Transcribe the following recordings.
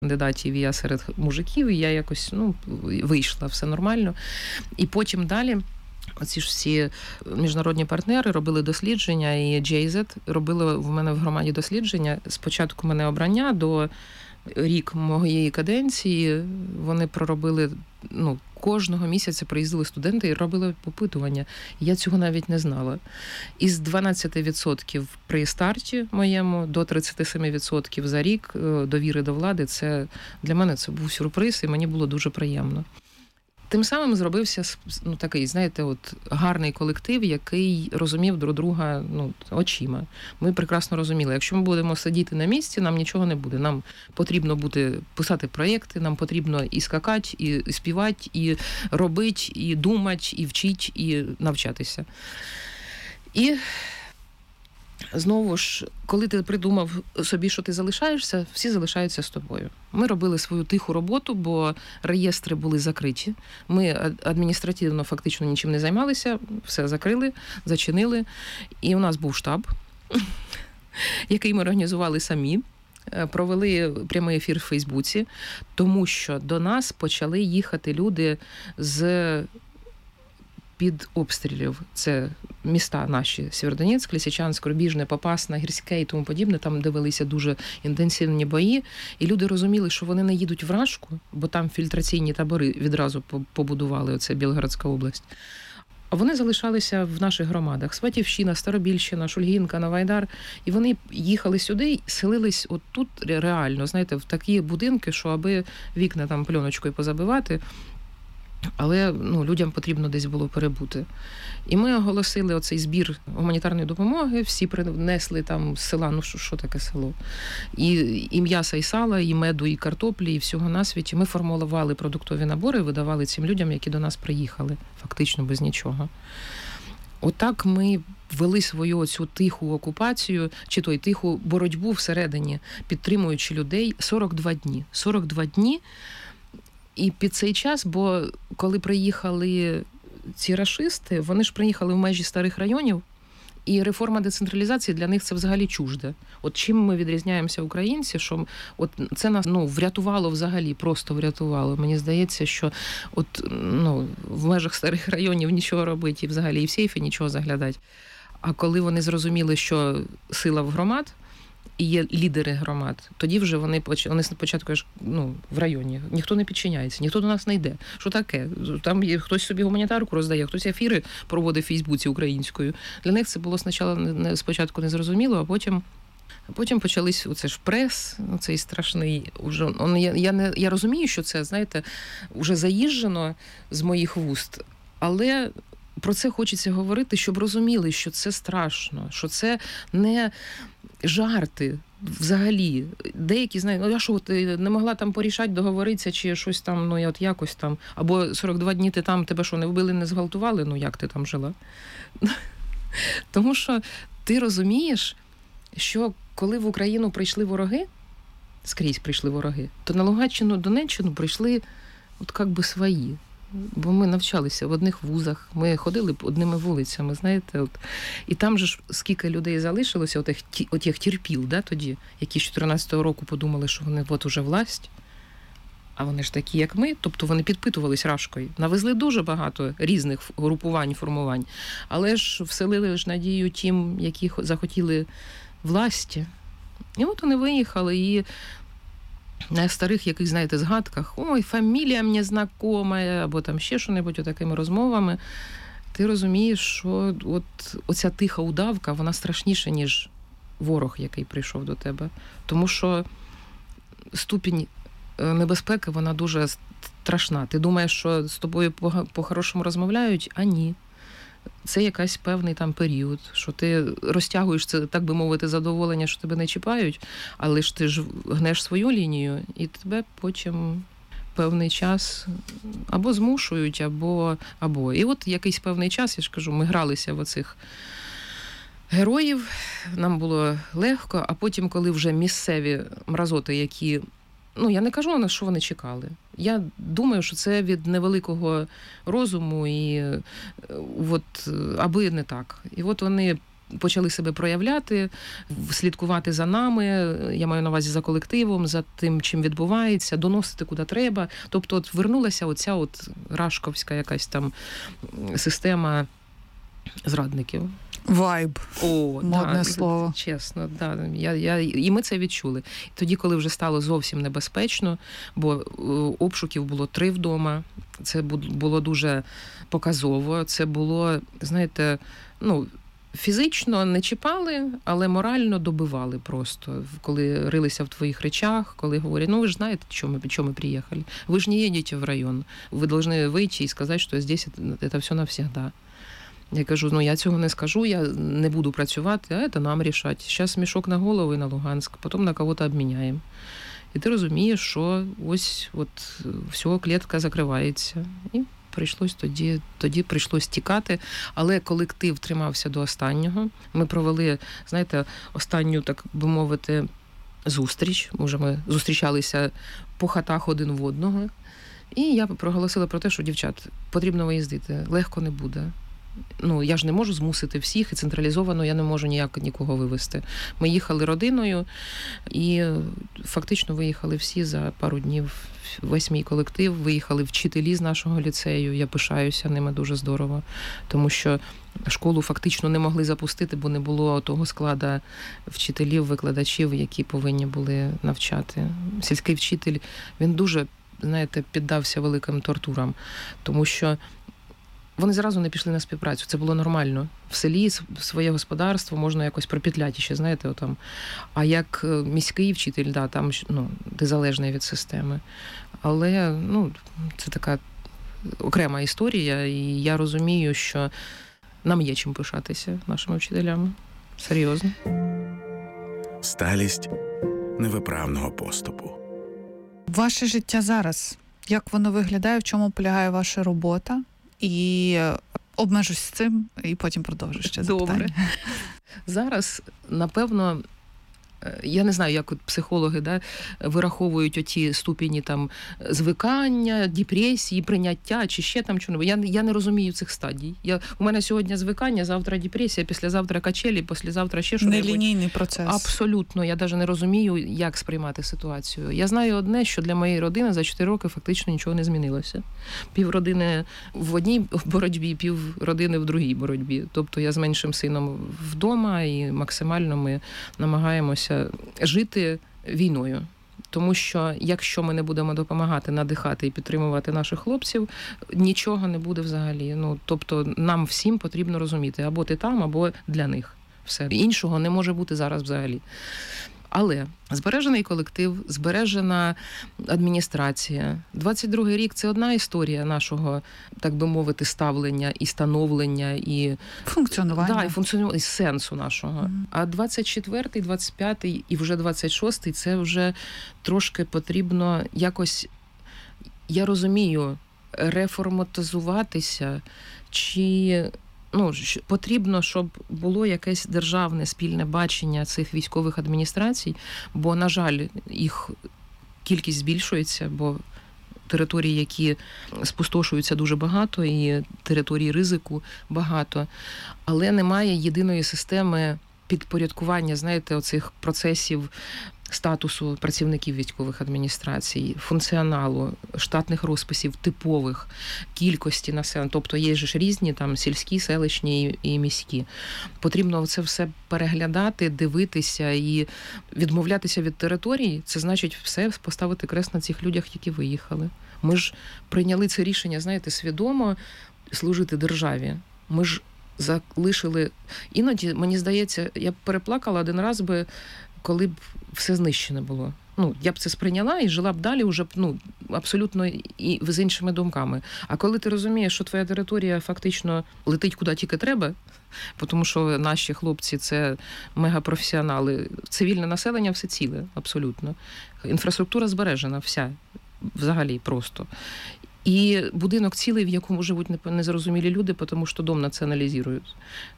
кандидатів, я серед мужиків, і я якось, вийшла, все нормально. І потім далі оці ж всі міжнародні партнери робили дослідження, і GIZ робили в мене в громаді дослідження. Спочатку мене обрання до рік моєї каденції вони проробили, кожного місяця приїздили студенти і робили опитування. Я цього навіть не знала. Із 12% при старті моєму до 37% за рік довіри до влади, це для мене це був сюрприз, і мені було дуже приємно. Тим самим зробився такий, гарний колектив, який розумів друг друга очима. Ми прекрасно розуміли, якщо ми будемо сидіти на місці, нам нічого не буде. Нам потрібно буде писати проєкти, нам потрібно і скакати, і співати, і робити, і думати, і вчити, і навчатися. І знову ж, коли ти придумав собі, що ти залишаєшся, всі залишаються з тобою. Ми робили свою тиху роботу, бо реєстри були закриті. Ми адміністративно фактично нічим не займалися, все закрили, зачинили. І у нас був штаб, який ми організували самі. Провели прямий ефір в Фейсбуці, тому що до нас почали їхати люди з під обстрілів. Це міста наші: Сєвєродонецьк, Лисичанськ, Рубіжне, Попасна, Гірське і тому подібне. Там, де велися дуже інтенсивні бої. І люди розуміли, що вони не їдуть в Рашку, бо там фільтраційні табори відразу побудували, оце Білгородська область. А вони залишалися в наших громадах: Сватівщина, Старобільщина, Шульгінка, Новайдар. І вони їхали сюди, селились отут реально, в такі будинки, що аби вікна там пленочкою позабивати, але людям потрібно десь було перебути. І ми оголосили оцей збір гуманітарної допомоги, всі принесли там з села, що таке село, і м'яса, і сала, і меду, і картоплі, і всього на світі. Ми формулювали продуктові набори, видавали цим людям, які до нас приїхали, фактично без нічого. Отак ми вели свою оцю тиху окупацію, чи тиху боротьбу всередині, підтримуючи людей 42 дні. 42 дні. І під цей час, бо коли приїхали ці рашисти, вони ж приїхали в межі старих районів, і реформа децентралізації для них це взагалі чужде. От чим ми відрізняємося, українці, що це нас врятувало взагалі, просто врятувало. Мені здається, що в межах старих районів нічого робити, і взагалі і в сейфі нічого заглядати. А коли вони зрозуміли, що сила в громад, і є лідери громад, тоді вже вони спочатку в районі. Ніхто не підчиняється, ніхто до нас не йде. Що таке? Там хтось собі гуманітарку роздає, хтось ефіри проводить в Фейсбуці українською. Для них це було спочатку незрозуміло, а потім почались оце ж прес, цей страшний. Я розумію, що це, вже заїжджено з моїх вуст, але про це хочеться говорити, щоб розуміли, що це страшно, що це не жарти взагалі. Деякі знають, а що, ти не могла там порішати, договоритися, чи щось там, якось там, або 42 дні ти там, тебе що, не вбили, не зґвалтували, як ти там жила? Тому що ти розумієш, що коли в Україну прийшли вороги, скрізь прийшли вороги, то на Луганщину, Донеччину прийшли свої. Бо ми навчалися в одних вузах, ми ходили одними вулицями, і там же ж скільки людей залишилося, отих терпіл, тоді, які з 14-го року подумали, що вони уже власть, а вони ж такі, як ми, тобто вони підпитувались Рашкою. Навезли дуже багато різних групувань, формувань, але ж вселили ж надію тим, які захотіли власті. І вони виїхали, і на старих яких, згадках, ой, фамілія мені знакома, або там ще що-небудь, такими розмовами, ти розумієш, що оця тиха удавка, вона страшніша, ніж ворог, який прийшов до тебе. Тому що ступінь небезпеки, вона дуже страшна. Ти думаєш, що з тобою по-хорошому розмовляють, а ні. Це якийсь певний там період, що ти розтягуєш це, так би мовити, задоволення, що тебе не чіпають, але ж ти ж гнеш свою лінію, і тебе потім певний час або змушують, або. І якийсь певний час, я ж кажу, ми гралися в оцих героїв, нам було легко, а потім, коли вже місцеві мразоти, які я не кажу, що вони чекали. Я думаю, що це від невеликого розуму, і аби не так. І вони почали себе проявляти, слідкувати за нами, я маю на увазі за колективом, за тим, чим відбувається, доносити куди треба. Тобто от вернулася оця от рашковська якась там система зрадників. Вайб. Модне слово. Чесно, да. І ми це відчули. Тоді, коли вже стало зовсім небезпечно, бо обшуків було 3 вдома, це було дуже показово, це було, знаєте, фізично не чіпали, але морально добивали просто, коли рилися в твоїх речах, коли говорять, ви ж знаєте, чому ми приїхали. Ви ж не їдете в район. Ви повинні вийти і сказати, що здесь це все навсегда. Я кажу, я цього не скажу, я не буду працювати, а це нам рішати. Зараз мішок на голову і на Луганськ, потім на кого-то обміняємо. І ти розумієш, що ось все, клітка закривається. І тоді прийшлось тікати, але колектив тримався до останнього. Ми провели, знаєте, останню, так би мовити, зустріч. Ми зустрічалися по хатах один в одного. І я проголосила про те, що, дівчат, потрібно виїздити, легко не буде. Я ж не можу змусити всіх, і централізовано я не можу нікого вивезти. Ми їхали родиною, і фактично виїхали всі за пару днів. Весь мій колектив, виїхали вчителі з нашого ліцею, я пишаюся ними дуже здорово, тому що школу фактично не могли запустити, бо не було того складу вчителів, викладачів, які повинні були навчати. Сільський вчитель, він дуже, знаєте, піддався великим тортурам, тому що вони зразу не пішли на співпрацю. Це було нормально. В селі своє господарство можна якось пропетляти ще, знаєте, отам. А як міський вчитель, там ти залежний від системи. Але, це така окрема історія, і я розумію, що нам є чим пишатися нашими вчителями. Серйозно. Сталість невиправного поступу. Ваше життя зараз, як воно виглядає, в чому полягає ваша робота? І обмежусь з цим, і потім продовжу ще запитання. Добре. Зараз, напевно, я не знаю, як психологи вираховують оті ступені звикання, депресії, прийняття, чи ще там чого. Я не розумію цих стадій. У мене сьогодні звикання, завтра депресія, післязавтра качелі, післязавтра ще щось. Нелінійний процес. Абсолютно. Я навіть не розумію, як сприймати ситуацію. Я знаю одне, що для моєї родини за 4 роки фактично нічого не змінилося. Півродини в одній боротьбі, півродини в другій боротьбі. Тобто я з меншим сином вдома, і максимально ми намагаємося жити війною. Тому що якщо ми не будемо допомагати, надихати і підтримувати наших хлопців, нічого не буде взагалі. Тобто нам всім потрібно розуміти, або ти там, або для них. Все. Іншого не може бути зараз взагалі. Але збережений колектив, збережена адміністрація. 22-й рік – це одна історія нашого, так би мовити, ставлення і становлення, і функціонування. І сенсу нашого. А 24-й, 25-й і вже 26-й – це вже трошки потрібно якось, я розумію, реформатизуватися, чи... потрібно, щоб було якесь державне спільне бачення цих військових адміністрацій, бо, на жаль, їх кількість збільшується, бо території, які спустошуються, дуже багато, і території ризику багато, але немає єдиної системи підпорядкування, знаєте, оцих процесів статусу працівників військових адміністрацій, функціоналу, штатних розписів, типових, кількості населення. Тобто є ж різні сільські, селищні і міські. Потрібно це все переглядати, дивитися і відмовлятися від території. Це значить все поставити крест на цих людях, які виїхали. Ми ж прийняли це рішення, знаєте, свідомо служити державі. Ми ж залишили... Іноді, мені здається, я б переплакала один раз би, коли б все знищено було. Я б це сприйняла і жила б далі вже абсолютно і з іншими думками. А коли ти розумієш, що твоя територія фактично летить куди тільки треба, тому що наші хлопці – це мегапрофесіонали, цивільне населення все ціле, абсолютно. Інфраструктура збережена вся, взагалі просто. І будинок цілий, в якому живуть незрозумілі люди, тому що дом націоналізують.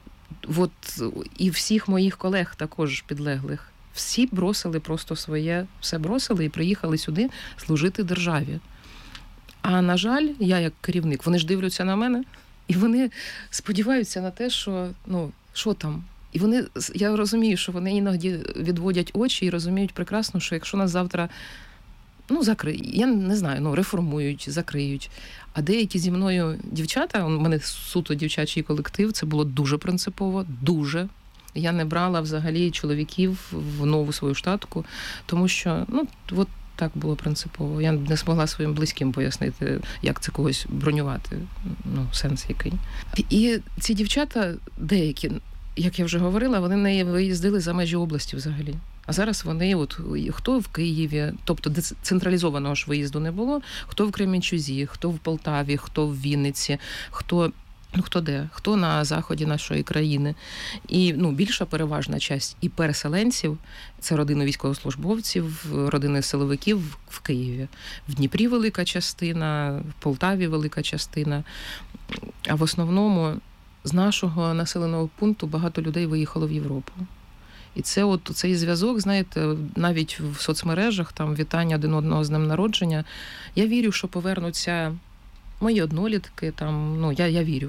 І всіх моїх колег також підлеглих. Всі бросили просто своє, все бросили і приїхали сюди служити державі. А, на жаль, я як керівник, вони ж дивляться на мене, і вони сподіваються на те, що, що там, І вони, я розумію, що вони іноді відводять очі і розуміють прекрасно, що якщо нас завтра, закриють, я не знаю, реформують, закриють. А деякі зі мною дівчата, у мене суто дівчачий колектив, це було дуже принципово, дуже. Я не брала взагалі чоловіків в нову свою штатку, тому що, от так було принципово. Я не змогла своїм близьким пояснити, як це когось бронювати, сенс який. І ці дівчата, деякі, як я вже говорила, вони не виїздили за межі області взагалі. А зараз вони, хто в Києві, тобто децентралізованого ж виїзду не було, хто в Кременчузі, хто в Полтаві, хто в Вінниці, хто де, хто на заході нашої країни. І більша переважна частина і переселенців, це родини військовослужбовців, родини силовиків в Києві. В Дніпрі велика частина, в Полтаві велика частина. А в основному з нашого населеного пункту багато людей виїхало в Європу. І це цей зв'язок, знаєте, навіть в соцмережах, там вітання один одного з днем народження. Я вірю, що повернуться мої однолітки, я вірю.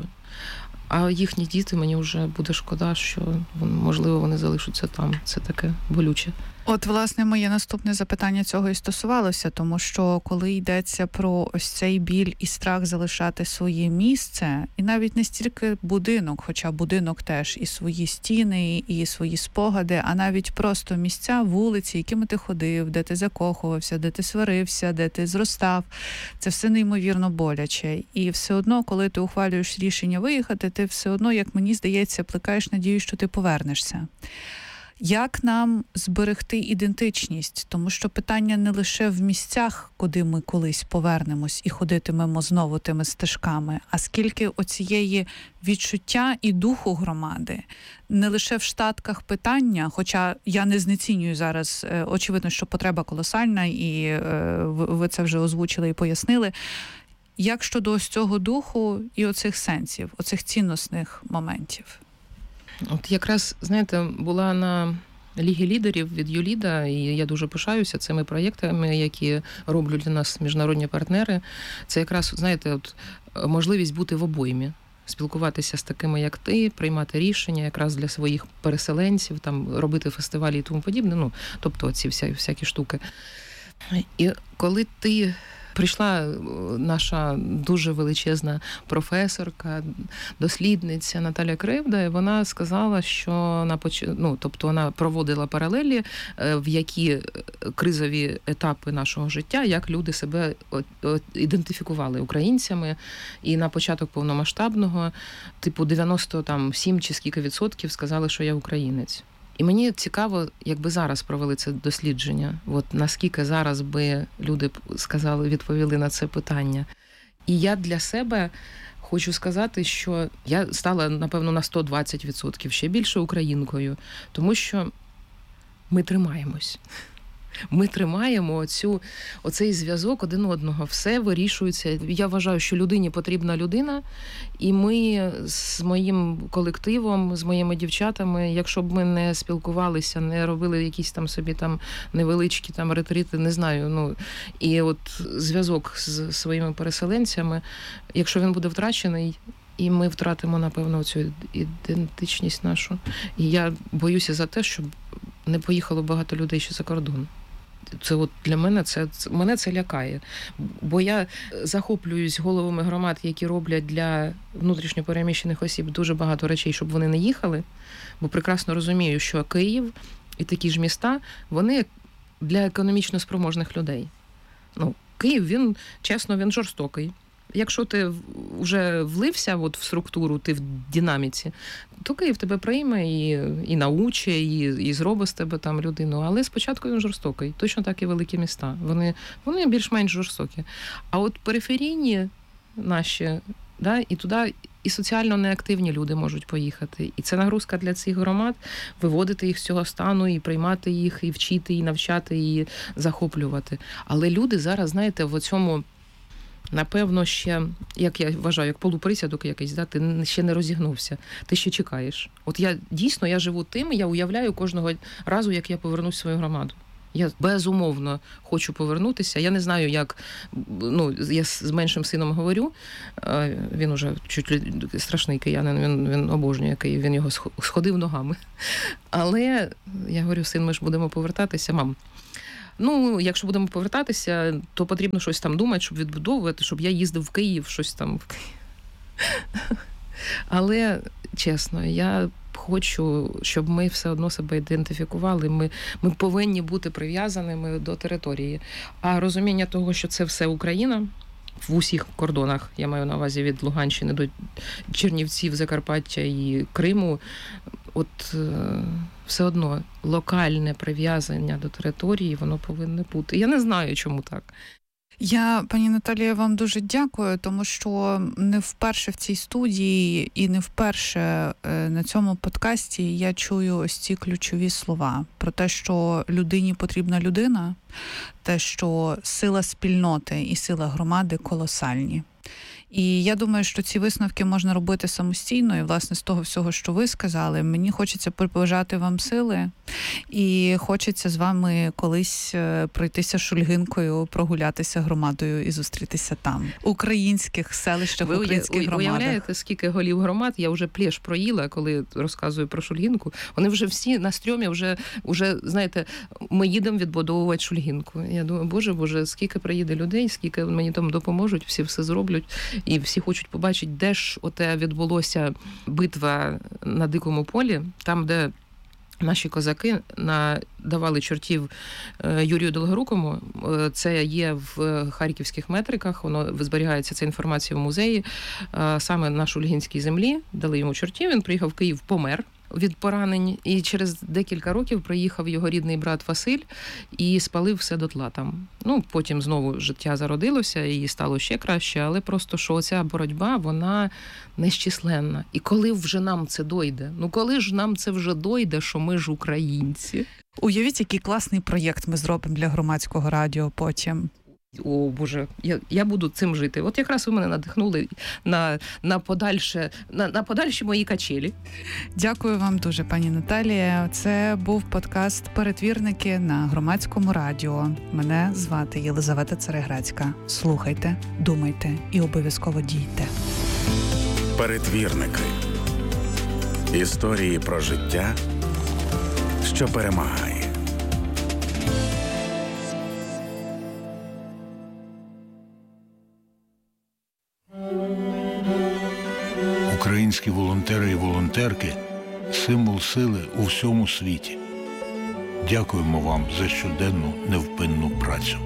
А їхні діти, мені вже буде шкода, що, можливо, вони залишаться там. Це таке болюче. От, власне, моє наступне запитання цього і стосувалося, тому що коли йдеться про ось цей біль і страх залишати своє місце, і навіть не стільки будинок, хоча будинок теж і свої стіни, і свої спогади, а навіть просто місця, вулиці, якими ти ходив, де ти закохувався, де ти сварився, де ти зростав, це все неймовірно боляче. І все одно, коли ти ухвалюєш рішення виїхати, ти все одно, як мені здається, плекаєш надію, що ти повернешся. Як нам зберегти ідентичність? Тому що питання не лише в місцях, куди ми колись повернемось і ходитимемо знову тими стежками, а скільки оцієї відчуття і духу громади. Не лише в штатках питання, хоча я не знецінюю зараз, очевидно, що потреба колосальна, і ви це вже озвучили і пояснили. Як щодо ось цього духу і оцих сенсів, оцих цінностних моментів? От якраз, знаєте, була на Лігі лідерів від ЮЛІДа, і я дуже пишаюся цими проєктами, які роблять для нас міжнародні партнери. Це якраз, знаєте, можливість бути в обоймі, спілкуватися з такими, як ти, приймати рішення якраз для своїх переселенців, там, робити фестивалі і тому подібне, тобто ці всякі штуки. І коли прийшла наша дуже величезна професорка, дослідниця Наталя Кривда, і вона сказала, що тобто вона проводила паралелі, в які кризові етапи нашого життя, як люди себе ідентифікували українцями, і на початок повномасштабного, 97 чи скільки відсотків сказали, що я українець. І мені цікаво, якби зараз провели це дослідження, наскільки зараз би люди відповіли на це питання. І я для себе хочу сказати, що я стала, напевно, на 120% ще більше українкою, тому що ми тримаємось. Ми тримаємо оцей зв'язок один одного. Все вирішується. Я вважаю, що людині потрібна людина. І ми з моїм колективом, з моїми дівчатами, якщо б ми не спілкувалися, не робили якісь там собі невеличкі ретрити, не знаю. І зв'язок з своїми переселенцями, якщо він буде втрачений, і ми втратимо, напевно, цю ідентичність нашу. І я боюся за те, щоб не поїхало багато людей ще за кордон. Це для мене це лякає. Бо я захоплююсь головами громад, які роблять для внутрішньопереміщених осіб дуже багато речей, щоб вони не їхали. Бо прекрасно розумію, що Київ і такі ж міста, вони для економічно спроможних людей. Київ, він жорстокий. Якщо ти вже влився в структуру, ти в динаміці, то Київ тебе прийме і науче, і зробить з тебе там людину. Але спочатку він жорстокий. Точно так і великі міста. Вони більш-менш жорстокі. А периферійні наші, і туди і соціально неактивні люди можуть поїхати. І це нагрузка для цих громад – виводити їх з цього стану, і приймати їх, і вчити, і навчати, і захоплювати. Але люди зараз, знаєте, в цьому... Напевно, ще, як я вважаю, як полуприсядок якийсь, ти ще не розігнувся, ти ще чекаєш. Я живу тим, я уявляю кожного разу, як я повернусь в свою громаду. Я безумовно хочу повернутися. Я не знаю, як, я з меншим сином говорю, він уже чуть страшний киянин, він обожнює Київ, він його сходив ногами. Але я говорю, син, ми ж будемо повертатися, мам. Якщо будемо повертатися, то потрібно щось там думати, щоб відбудовувати, щоб я їздив в Київ, щось там в Київ. Але, чесно, я хочу, щоб ми все одно себе ідентифікували. Ми повинні бути прив'язаними до території. А розуміння того, що це все Україна, в усіх кордонах, я маю на увазі від Луганщини до Чернівців, Закарпаття і Криму, все одно локальне прив'язання до території, воно повинно бути. Я не знаю, чому так. Я, пані Наталія, вам дуже дякую, тому що не вперше в цій студії і не вперше на цьому подкасті я чую ось ці ключові слова про те, що людині потрібна людина, те, що сила спільноти і сила громади колосальні. І я думаю, що ці висновки можна робити самостійно, і, власне, з того всього, що ви сказали, мені хочеться побажати вам сили, і хочеться з вами колись пройтися Шульгинкою, прогулятися громадою і зустрітися там, в українських селищах, в українських громадах. Ви уявляєте, скільки голів громад? Я вже плєш проїла, коли розказую про Шульгинку. Вони вже всі на стрьомі, вже, знаєте, ми їдемо відбудовувати Шульгинку. Я думаю, боже, скільки приїде людей, скільки мені там допоможуть, всі все зроблять. І всі хочуть побачити, де ж відбулося битва на Дикому полі, там, де наші козаки давали чортів Юрію Долгорукому. Це є в харківських метриках, воно зберігається, ця інформація в музеї. Саме на Шульгинській землі дали йому чортів, він приїхав в Київ, помер від поранень, і через декілька років приїхав його рідний брат Василь і спалив все дотла там. Потім знову життя зародилося і стало ще краще, але просто, що оця боротьба, вона нещисленна. І коли вже нам це дойде? Коли ж нам це вже дойде, що ми ж українці? Уявіть, який класний проєкт ми зробимо для громадського радіо потім. О, Боже, я буду цим жити. От якраз ви мене надихнули на подальші мої качелі. Дякую вам дуже, пані Наталія. Це був подкаст «Перетвірники» на громадському радіо. Мене звати Єлизавета Цареградська. Слухайте, думайте і обов'язково дійте. Перетвірники. Історії про життя, що перемагає. Українські волонтери і волонтерки – символ сили у всьому світі. Дякуємо вам за щоденну невпинну працю.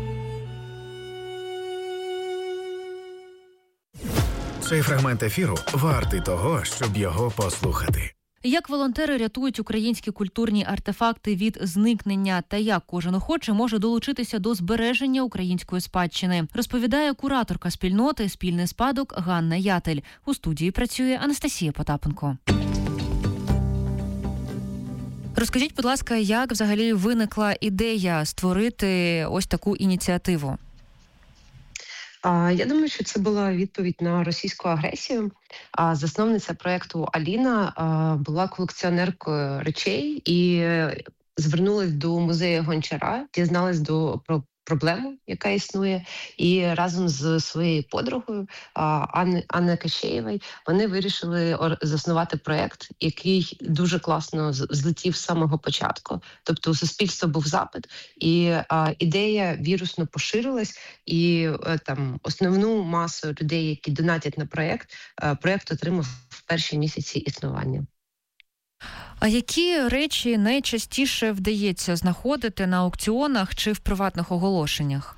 Цей фрагмент ефіру вартий того, щоб його послухати. Як волонтери рятують українські культурні артефакти від зникнення та як кожен охоче може долучитися до збереження української спадщини, розповідає кураторка спільноти «Спільний спадок» Ганна Ятель. У студії працює Анастасія Потапенко. Розкажіть, будь ласка, як взагалі виникла ідея створити ось таку ініціативу? Я думаю, що це була відповідь на російську агресію. Засновниця проєкту Аліна була колекціонеркою речей і звернулась до музею Гончара, дізналась про проблему, яка існує, і разом з своєю подругою Анною Кащеєвою вони вирішили заснувати проєкт, який дуже класно злетів з самого початку. Тобто у суспільства був запит, і ідея вірусно поширилась, і там основну масу людей, які донатять на проєкт отримав в перші місяці існування. А які речі найчастіше вдається знаходити на аукціонах чи в приватних оголошеннях?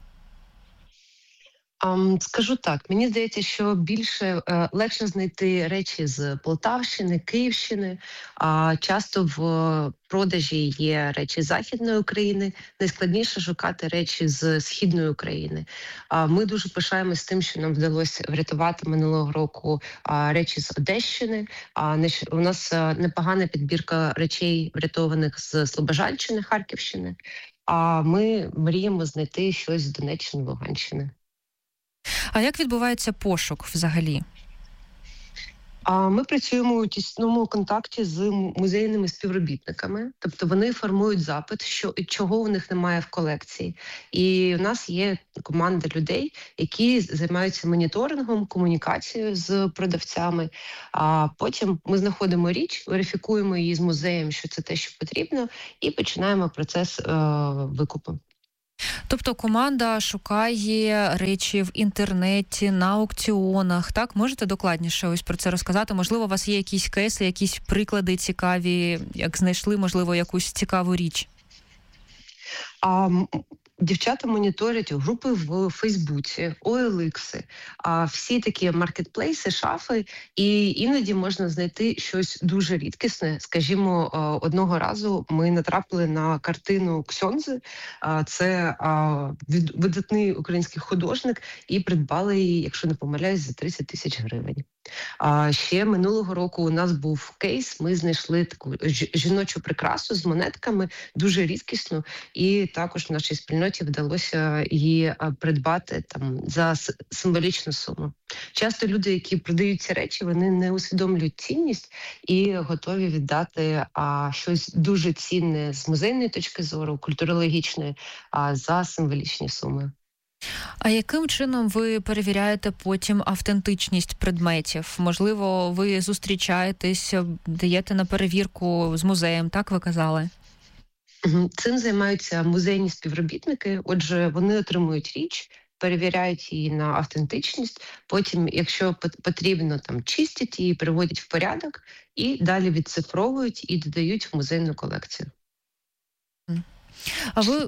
Скажу так, мені здається, що легше знайти речі з Полтавщини, Київщини. Часто в продажі є речі з Західної України, найскладніше шукати речі з Східної України. Ми дуже пишаємося тим, що нам вдалося врятувати минулого року речі з Одещини. У нас непогана підбірка речей, врятованих з Слобожанщини, Харківщини. А ми мріємо знайти щось з Донеччини, Луганщини. А як відбувається пошук взагалі? А ми працюємо у тісному контакті з музейними співробітниками, тобто вони формують запит, чого у них немає в колекції. І в нас є команда людей, які займаються моніторингом, комунікацією з продавцями. А потім ми знаходимо річ, верифікуємо її з музеєм, що це те, що потрібно, і починаємо процес викупу. Тобто команда шукає речі в інтернеті, на аукціонах, так? Можете докладніше ось про це розказати? Можливо, у вас є якісь кейси, якісь приклади цікаві, як знайшли, можливо, якусь цікаву річ? Дівчата моніторять групи в Фейсбуці, OLX, всі такі маркетплейси, шафи, і іноді можна знайти щось дуже рідкісне. Скажімо, одного разу ми натрапили на картину Ксьондзи, це видатний український художник, і придбали її, якщо не помиляюсь, за 30 тисяч гривень. Ще минулого року у нас був кейс, ми знайшли таку жіночу прикрасу з монетками, дуже рідкісну, і також в нашій спільноті вдалося її придбати там за символічну суму. Часто люди, які продають ці речі, вони не усвідомлюють цінність і готові віддати щось дуже цінне з музейної точки зору, культурологічної, за символічні суми. А яким чином ви перевіряєте потім автентичність предметів? Можливо, ви зустрічаєтесь, даєте на перевірку з музеєм, так ви казали? Цим займаються музейні співробітники. Отже, вони отримують річ, перевіряють її на автентичність, потім, якщо потрібно, там чистять її, приводять в порядок і далі відцифровують і додають в музейну колекцію. А ви...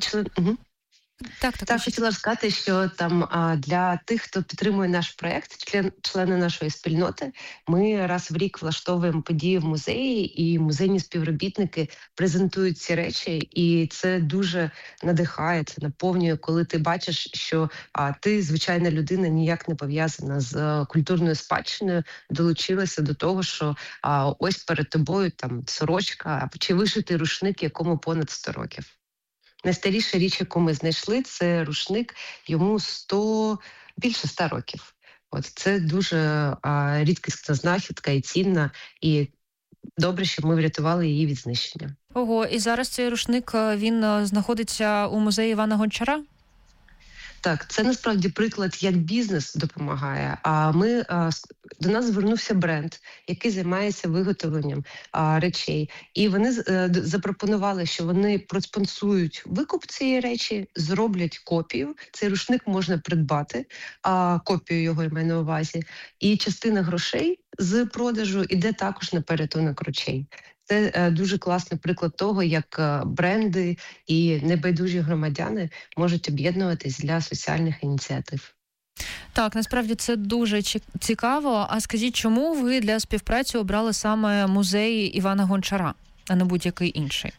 Так, хотіла сказати, що там для тих, хто підтримує наш проєкт, члени нашої спільноти, ми раз в рік влаштовуємо події в музеї, і музейні співробітники презентують ці речі, і це дуже надихає, це наповнює, коли ти бачиш, що ти, звичайна людина, ніяк не пов'язана з культурною спадщиною, долучилася до того, що ось перед тобою там сорочка чи вишитий рушник, якому понад 100 років. Найстаріша річ, яку ми знайшли, це рушник, йому більше 100 років. Це дуже рідкісна знахідка і цінна, і добре, що ми врятували її від знищення. Ого, і зараз цей рушник, він знаходиться у музеї Івана Гончара? Так, це насправді приклад, як бізнес допомагає. До нас звернувся бренд, який займається виготовленням речей. І вони запропонували, що вони проспонсують викуп цієї речі, зроблять копію. Цей рушник можна придбати, копію його я маю на увазі. І частина грошей з продажу іде також на порятунок речей. Це дуже класний приклад того, як бренди і небайдужі громадяни можуть об'єднуватись для соціальних ініціатив. Так, насправді це дуже цікаво. А скажіть, чому ви для співпраці обрали саме музей Івана Гончара, а не будь-який інший?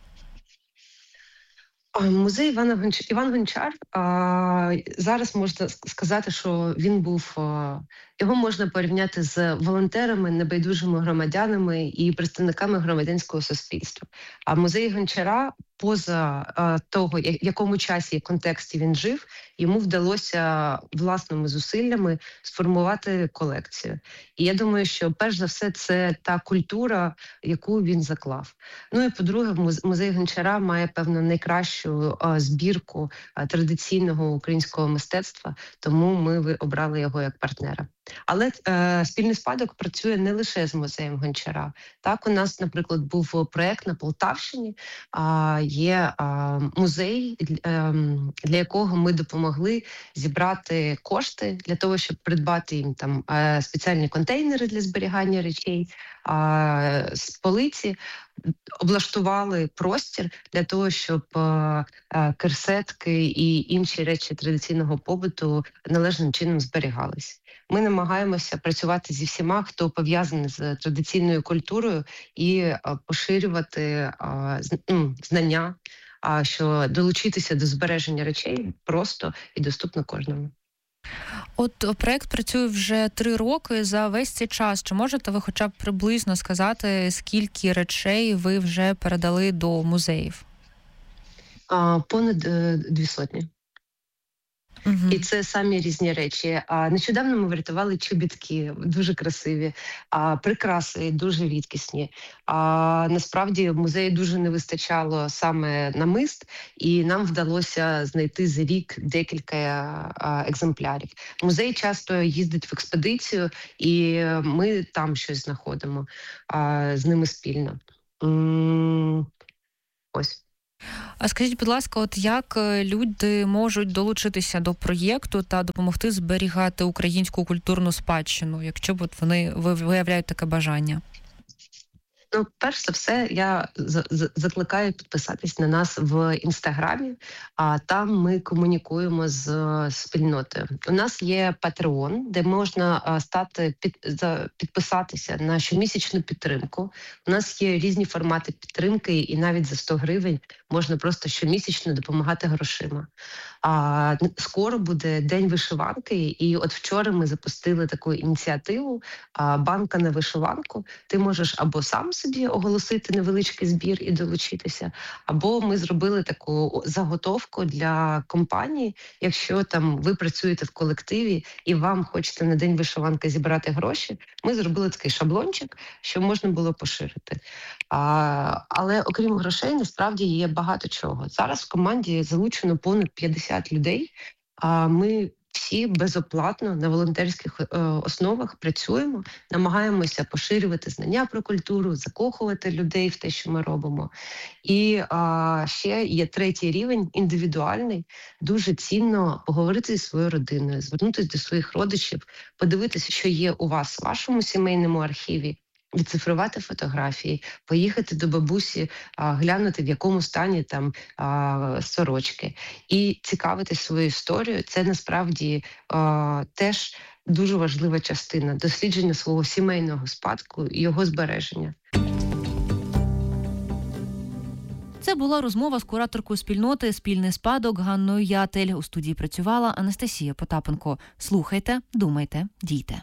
Музей Іван Гончар, зараз можна сказати, що він був, його можна порівняти з волонтерами, небайдужими громадянами і представниками громадянського суспільства. А музей Гончара, поза того, в якому часі і контексті він жив, йому вдалося власними зусиллями сформувати колекцію. І я думаю, що перш за все це та культура, яку він заклав. Ну і по-друге, музей Гончара має, певно, найкращу збірку традиційного українського мистецтва, тому ми обрали його як партнера. Але спільний спадок працює не лише з музеєм Гончара. Так, у нас, наприклад, був проєкт на Полтавщині, є музей, для якого ми допомогли зібрати кошти для того, щоб придбати їм там спеціальні контейнери для зберігання речей, з полиці, облаштували простір для того, щоб керсетки і інші речі традиційного побуту належним чином зберігались. Ми намагаємося працювати зі всіма, хто пов'язаний з традиційною культурою, і поширювати знання, що долучитися до збереження речей просто і доступно кожному. От проєкт працює вже 3 роки. За весь цей час чи можете ви хоча б приблизно сказати, скільки речей ви вже передали до музеїв? Понад 200. І це самі різні речі. Нещодавно ми врятували чобітки, дуже красиві, прикраси дуже рідкісні. Насправді в музеї дуже не вистачало саме намист, і нам вдалося знайти за рік декілька екземплярів. Музей часто їздить в експедицію, і ми там щось знаходимо з ними спільно. Ось. А скажіть, будь ласка, от як люди можуть долучитися до проєкту та допомогти зберігати українську культурну спадщину, якщо б от вони виявляють таке бажання? Ну, перш за все, я закликаю підписатись на нас в Інстаграмі, а там ми комунікуємо з спільнотою. У нас є Patreon, де можна підписатися на щомісячну підтримку. У нас є різні формати підтримки, і навіть за 100 гривень можна просто щомісячно допомагати грошима. Скоро буде День вишиванки, і от вчора ми запустили таку ініціативу «Банка на вишиванку». Ти можеш або сам собі оголосити невеличкий збір і долучитися, або ми зробили таку заготовку для компанії, якщо там ви працюєте в колективі і вам хочете на День вишиванки зібрати гроші, ми зробили такий шаблончик, що можна було поширити. Але окрім грошей, насправді є багато чого. Зараз в команді залучено понад 50 людей, ми всі безоплатно на волонтерських основах працюємо, намагаємося поширювати знання про культуру, закохувати людей в те, що ми робимо. І ще є третій рівень, індивідуальний. Дуже цінно поговорити зі своєю родиною, звернутися до своїх родичів, подивитися, що є у вас в вашому сімейному архіві, відцифрувати фотографії, поїхати до бабусі, глянути, в якому стані там сорочки. І цікавитись своєю історією. Це насправді теж дуже важлива частина дослідження свого сімейного спадку і його збереження. Це була розмова з кураторкою спільноти «Спільний спадок» Ганною Ятель. У студії працювала Анастасія Потапенко. Слухайте, думайте, дійте.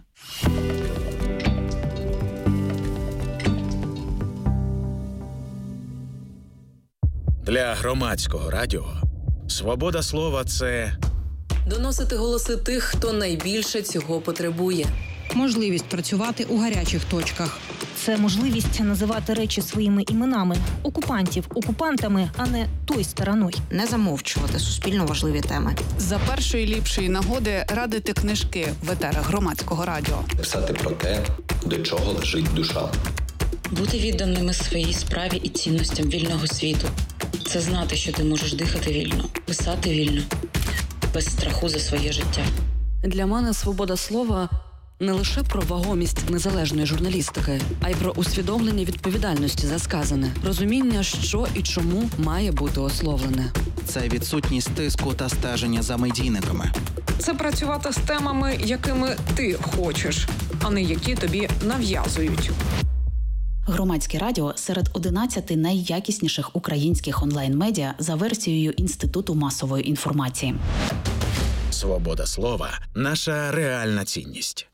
Для громадського радіо свобода слова – це доносити голоси тих, хто найбільше цього потребує. Можливість працювати у гарячих точках. Це можливість називати речі своїми іменами. Окупантів окупантами, а не той стороною. Не замовчувати суспільно важливі теми. За першої ліпшої нагоди радити книжки в етерах громадського радіо. Писати про те, до чого лежить душа. Бути відданими своїй справі і цінностям вільного світу. Це знати, що ти можеш дихати вільно, писати вільно, без страху за своє життя. Для мене свобода слова не лише про вагомість незалежної журналістики, а й про усвідомлення відповідальності за сказане, розуміння, що і чому має бути ословлене. Це відсутність тиску та стеження за медійниками. Це працювати з темами, якими ти хочеш, а не які тобі нав'язують. Громадське радіо серед 11 найякісніших українських онлайн-медіа за версією Інституту масової інформації. свобода слова – наша реальна цінність.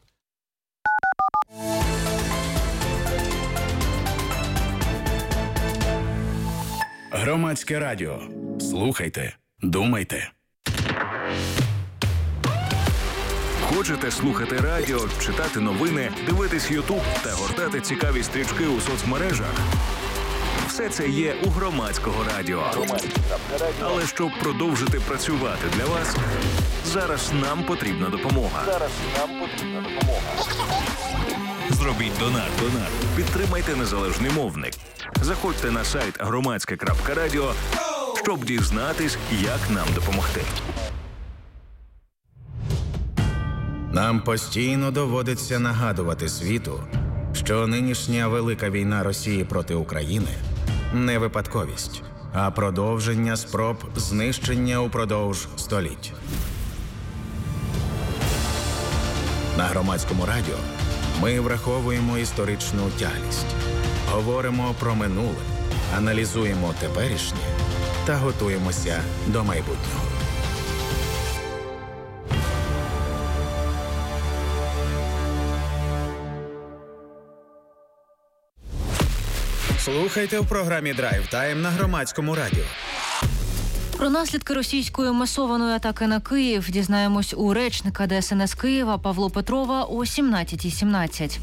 Громадське радіо. Слухайте, думайте. Хочете слухати радіо, читати новини, дивитись Ютуб та гортати цікаві стрічки у соцмережах? Все це є у Громадського радіо. Але щоб продовжити працювати для вас, зараз нам потрібна допомога. Зробіть донат. Підтримайте незалежний мовник. Заходьте на сайт громадське.радіо, щоб дізнатись, як нам допомогти. Нам постійно доводиться нагадувати світу, що нинішня велика війна Росії проти України не випадковість, а продовження спроб знищення упродовж століть. На Громадському радіо ми враховуємо історичну тяглість, говоримо про минуле, аналізуємо теперішнє та готуємося до майбутнього. Слухайте в програмі «Драйв Тайм» на Громадському радіо. Про наслідки російської масованої атаки на Київ дізнаємось у речника ДСНС Києва Павла Петрова о 17:17.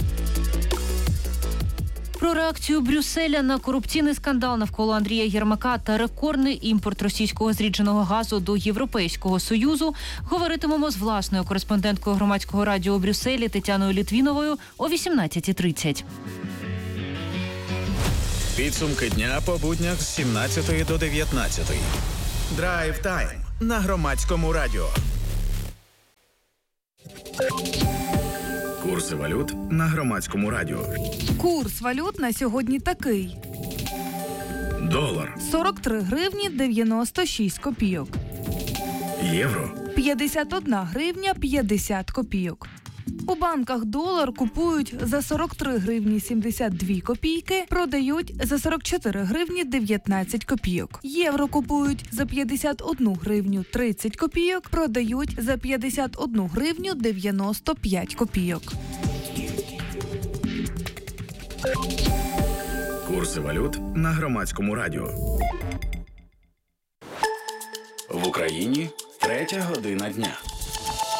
Про реакцію Брюсселя на корупційний скандал навколо Андрія Єрмака та рекордний імпорт російського зрідженого газу до Європейського Союзу говоритимемо з власною кореспонденткою Громадського радіо у Брюсселі Тетяною Літвіновою о 18:30. Підсумки дня по буднях з 17 до 19. Драйв тайм на Громадському радіо. Курси валют на Громадському радіо. Курс валют на сьогодні такий. Долар 43 гривні 96 копійок. Євро 51 гривня 50 копійок. У банках долар купують за 43 гривні 72 копійки, продають за 44 гривні 19 копійок. Євро купують за 51 гривню 30 копійок, продають за 51 гривню 95 копійок. Курси валют на Громадському радіо. В Україні 3 година дня.